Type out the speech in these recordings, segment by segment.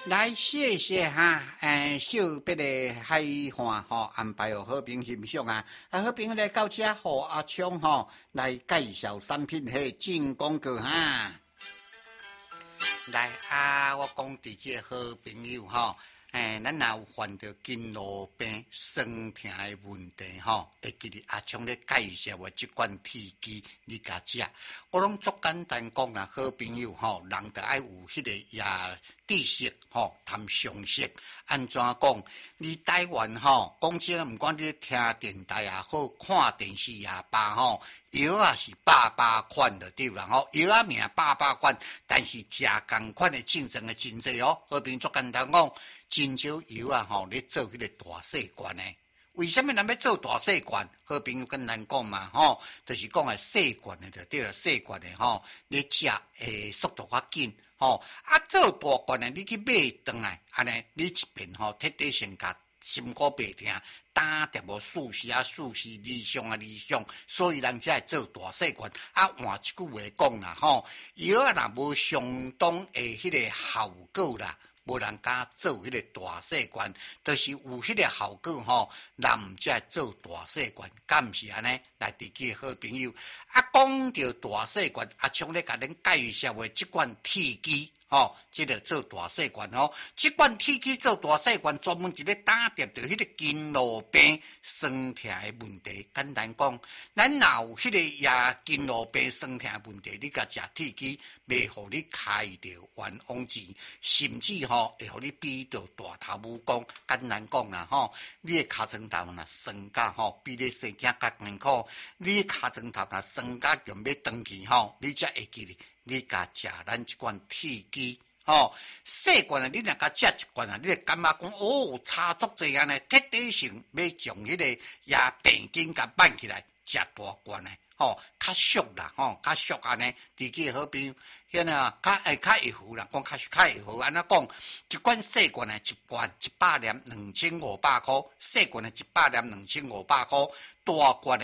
来，谢谢哈，小别的海岸安排好朋欣赏啊，好朋来到这和阿昌来介绍产品系进广告哈。来啊，我讲伫这好朋友咱若有患到筋络病、酸痛的问题会记得阿昌咧介绍我即款铁剂，你甲食。我拢足简单讲啦，好朋友人着爱有迄个知识谈常识。安怎讲？你台湾讲真诶，毋管你听电台也好，看电视也罢药啊是百款就对啦药啊名百款，但是食共款诶竞争诶真济好朋友足简单讲。真少油啊！咧做迄个大细罐诶，为什么人要做大细罐？好朋友跟咱讲嘛，就是讲细罐诶就对了，细罐诶你食诶速度较紧做大罐诶，你去买转来，安尼你一边彻底先甲心肝背痛，打点无4时理想，所以人才会做大细罐。换一句话讲啦，药啊若无相当诶迄个效果啦。无人敢做迄个大细罐，就是有迄个效果人毋才会做大细罐，敢毋是安尼？来，伫记好朋友讲到大细罐，阿昌咧甲恁介绍诶即款铁机即个做大细罐即款铁机做大细罐，专门一个打点着迄个筋络病、酸痛诶问题。简单讲，咱若有迄个筋络病、酸痛诶问题，你甲食铁机，袂互你开着冤枉钱，甚至会互你比着大头母讲。简单讲啦你诶尻川头若酸甲比你生囝较艰苦，你诶尻川头若酸甲强要长去你才会记得。你甲食咱即罐铁机细罐你若甲食一罐你就感觉讲差足济安尼，彻底性要将迄个病菌甲挽起来，食大罐较俗啦较俗安尼。自己好朋友遐较会糊啦，讲较会糊安怎讲？一罐细罐一罐100粒2500块，细罐一100粒2500块，大罐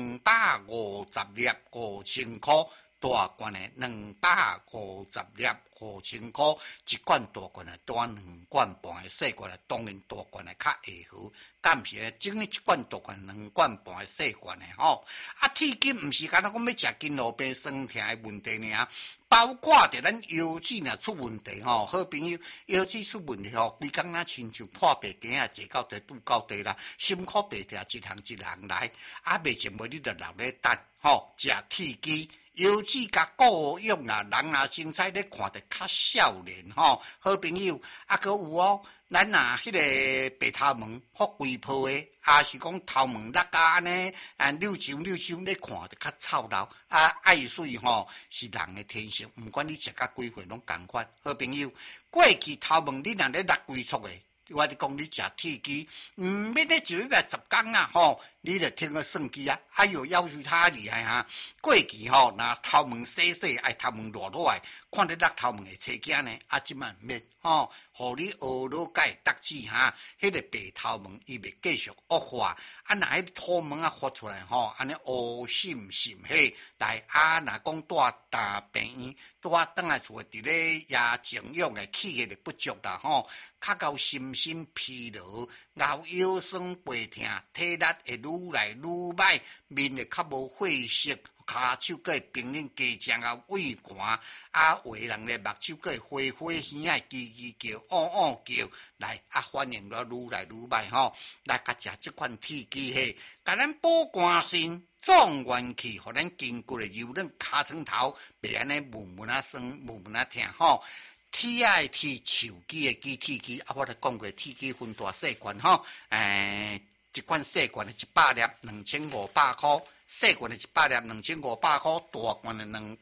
250粒5000块。大罐的250粒5000块，一罐大罐的多2罐半的，细罐的当然大罐的较会好，敢毋是咧？整一罐大罐2罐半的细罐的铁筋毋是干那讲要食筋络病酸痛的问题尔，包括着咱腰子若出问题好朋友腰子出问题规工仔亲像破白镜啊，坐到地拄到地啦，心苦白痛一项一项来，袂前无你着留咧等食铁机。腰子甲顾用啦，人啊身材咧看得较少年好朋友阁有咱迄个白头毛发规泡的，是讲头毛落甲安尼溜长咧看得较臭老爱水是人的天性，毋管你食甲几岁拢共款。好朋友，过去头毛你若咧落规撮的。我咧讲，你食铁机，免咧1礼拜10天啊，你著听个算机啊，要求他厉害过去若头毛细细，爱头毛落来，看你落头毛会切惊呢，即摆毋免互你学老解得志迄个白头毛伊袂继续恶化，若迄土毛发出来安尼乌渗渗来若讲带大病院，带转来厝伫咧静养的气血的不足啦较到心身疲劳，然后腰酸背痛，体力会愈来愈歹，面会较无血色，骹手个会冰冷加强啊畏寒有的人咧目睭个会花花耳啊叽叽叫叫来反应了愈来愈歹来甲食即款铁机器，甲咱保肝肾壮元气，互咱筋骨的柔软，骹床头袂安尼闷酸闷痛铁爱铁手机的机铁机我咧讲过铁机分大细罐一罐细罐的100粒2500块，细罐的100粒2500块，大罐的250